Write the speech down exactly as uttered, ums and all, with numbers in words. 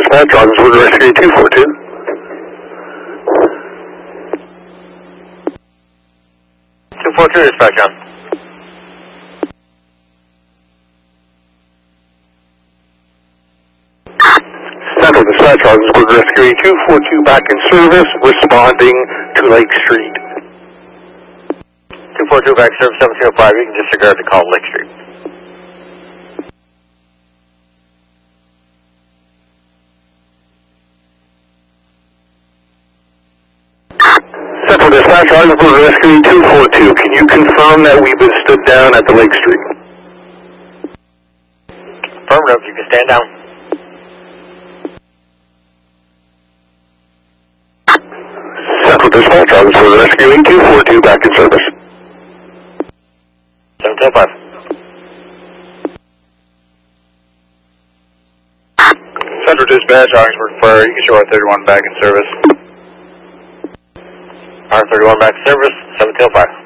Dispatch, Rogersburg Rescue two four two. two four two, dispatch on. Central Dispatch, Rogersburg Rescue two four two back in service, responding to Lake Street. two four two back service seven zero five, you can disregard the call to Lake Street. Central Dispatch, Rogersburg Rescue two four two, can you confirm that we've been stood down at the Lake Street? Affirmative, you can stand down. Central Dispatch, Rogersburg Rescue two four two back in service. seven zero five. Central Dispatch, Orangeburg Fire, you can show R thirty-one back in service. R thirty-one back to service, seven zero five.